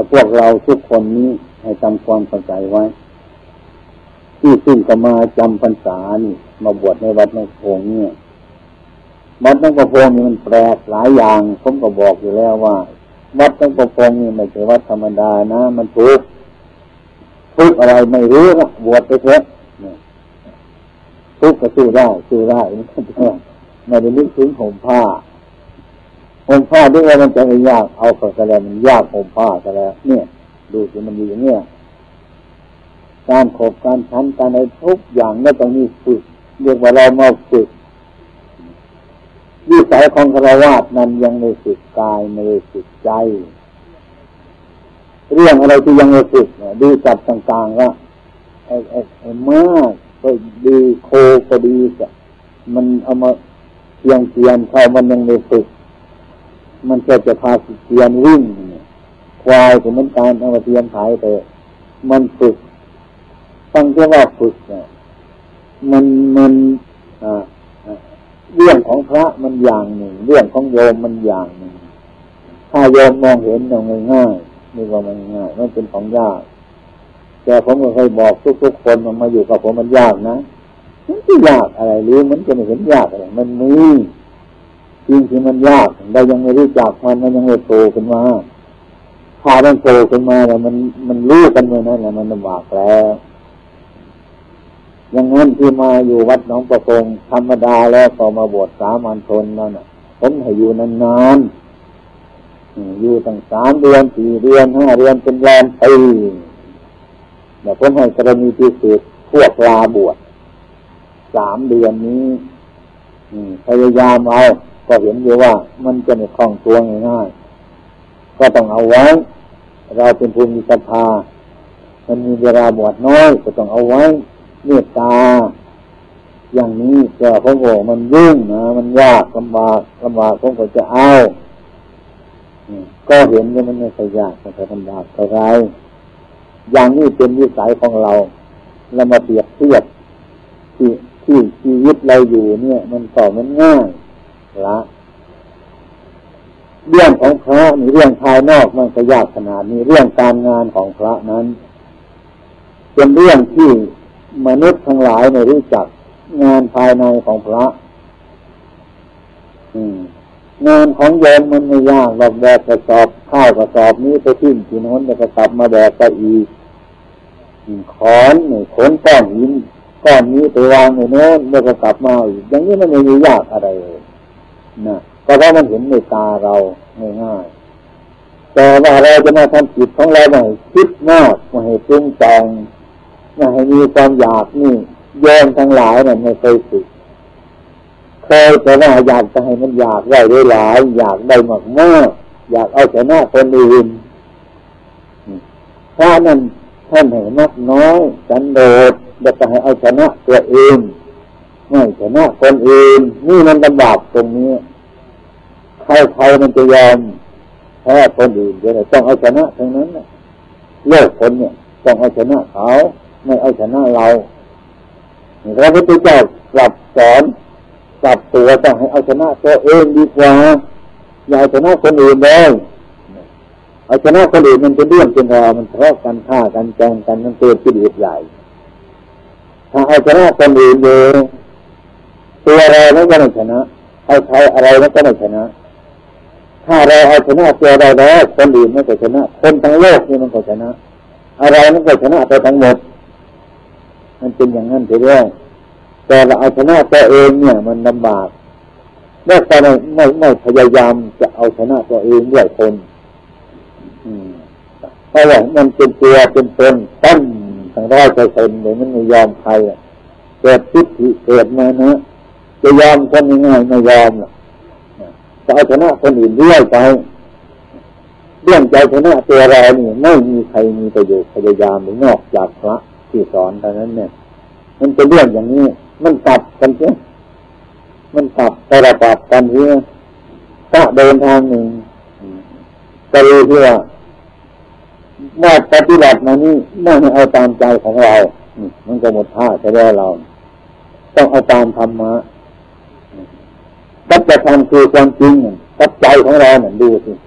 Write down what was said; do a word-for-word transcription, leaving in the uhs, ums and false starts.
พวกเราทุกคนนี้ให้ทำความเข้าใจไว้ที่ซึ่งก็มาจำพรรษานี่มาบวชในวัดหนองโพงเนี่ยวัดหนองโพงนี่มันแปลกหลายอย่างผมก็บอกอยู่แล้วว่าวัดหนองโพงนี่ไม่ใช่วัดธรรมดานะมันทุกข์ทุกข์อะไรไม่รู้นะบวชไปเถอะทุกข์ก็สู้ได้สู้ได้ไม่ได้นึกถึงห่มผ้าห่มผ้าด้วยว่ามันจะไม่ยากเอาเข้าซะแล้วมันยากห่มผ้าซะแล้วเนี่ยดูสิมันอยู่อย่างเนี้ยการขบการชั้นการอะไรทุกอย่างไม่ต้องมีฝึกเรียกว่าเรามาฝึกวิสัยของฆราวาสนั้นยังไม่ฝึกกายไม่ได้ฝึกใจเรื่องอะไรที่ยังไม่ฝึกดูจับต่างๆว่าไอ้ไอ้ไอ้มากก็ดีโคก็ดีจะมันเอามาเทียงเทียนเข้ามันยังไม่ฝึกมันจะจะพาเทียนวิ่งควายถึงมันการเอามาเทียนถ่ายไปมันฝึกฟังแค่ว่าฝึกเนี่ยมันมันอ่าเรื่องของพระมันอย่างหนึ่งเรื่องของโยมมันอย่างหนึ่งถ้าโยมมองเห็นอย่างง่ายๆนี่ว่ามันง่ายมันเป็นของยากแต่ผมก็เคยบอกทุกๆคนมันมาอยู่กับผมมันยากนะมันไม่ยากอะไรหรือมันจะไม่เห็นยากอะไรมันมีจริงที่มันยากเรายังไม่รู้จักมันมันยังไม่โตขึ้นมาพามันโตขึ้นมาแล้วมันมันรู้กันเมื่อนั้นแหละมันลำบากแล้วอย่างนั้นที่มาอยู่วัดหนองประคงธรรมดาแล้วก็มาบวชสามัญชนนั่นน่ะผมให้อยู่นานๆอยู่ตั้งสามเดือนสี่เดือนห้าเดือนเป็นแรมปีแต่ผมให้กรณีพิเศษพวกลาบวชสามเดือนนี้พยายามเอาก็เห็นอยู่ว่ามันจะไม่คล่องตัวง่ายๆก็ต้องเอาไว้เราเป็นภูมิศรัทธามันมีเวลาบวชน้อยก็ต้องเอาไว้เมตตาอย่างนี้แต่ผมบอกมันยุ่งนะมันยากลำบากลำบากผมก็จะเอาก็เห็นว่ามันไม่ใช่ยากไม่ใช่ลำบากเท่าไรอย่างนี้เป็นวิสัยของเราเรามาเปรียบเทียบที่ที่ชีวิตเราอยู่เนี่ยมันต่อมันง่ายละเรื่องของพระนี่เรื่องภายนอกมันก็ยากขนาดนี้เรื่องการงานของพระนั้นเป็นเรื่องที่มนุษย์ทั้งหลายไม่รู้จักงานภายในของพระงานของโยมมันไม่ยากหรอกแบกกระสอบข้าวกระสอบนี้ไปทิ้งที่โน้นแล้วก็กลับมาแบกไปอีกขอนนี่ขนก้อนหินก้อนนี้ไปวางในโน้นแล้วก็กลับมาอีกอย่างนี้มันไม่มียากอะไรเลยนะก็เพราะมันเห็นในตาเราง่ายๆแต่ว่าเราจะมาทำจิตของเราไม่คิดมากไม่ให้ปรุงแต่งไม่ให้มีความอยากนี่โยมทั้งหลายเนี่ยไม่เคยฝึกเคยแต่ว่าอยากจะให้มันอยากได้หลายอยากได้มากมากอยากเอาชนะคนอื่นถ้านั้นท่านให้นักน้อยสันโดษแล้วก็ให้เอาชนะตัวเองไม่ชนะคนอื่นนี่มันลำบากตรงนี้ใครๆมันจะยอมแพ้คนอื่นเดี๋ยวต้องเอาชนะทั้งนั้นโลกคนเนี่ยต้องเอาชนะเขาไม่เอาชนะเราพระพุทธเจ้ากลับสอนกลับตัวต้องให้เอาชนะตัวเองดีกว่าอย่าเอาชนะคนอื่นเลยเอาชนะคนอื่นมันเป็นเรื่องเป็นราวมันทะเลาะกันฆ่ากันแกล้งกันมันเกิดกิเลสใหญ่ถ้าเอาชนะคนอื่นเลยตัวเราแล้วก็ไม่ชนะเอาใครอะไรแล้วก็ไม่ชนะถ้าเราเอาชนะตัวเราแล้วคนอื่นไม่ก็ชนะคนทั้งโลกนี่มันก็ชนะอะไรมันก็ชนะไปทั้งหมดมันเป็นอย่างนั้นทีเดียวแต่เราเอาชนะตัวเองเนี่ยมันลำบากเมื่อเราไม่ไม่พยายามจะเอาชนะตัวเองด้วยคนเพราะว่ามันเป็นตัวเป็นตนตั้งทั้งร้อยเปอร์เซ็นต์เลยมันไม่ยอมใครเกิดทิฏฐิเกิดมานะจะยอมคนง่ายๆไม่ยอมหรอกจะเอาชนะคนอื่นเรื่อยไปเรื่องใจชนะตัวเรานี่ไม่มีใครมีประโยชน์พยายามหรือนอกจากพระที่สอนเท่านั้นเนี่ยมันเป็นเรื่องอย่างนี้มันกลับกันเสียมันกลับกระดับกันเสียถ้าเดินทางหนึ่งก็รู้ที่ว่าเมื่อปฏิบัติมานี่ไม่เอาตามใจของเรามันก็หมดท่าจะได้เราต้องเอาตามธรรมะสัจธรรมคือความจริงกับใจของเราเนี่ยดูสิ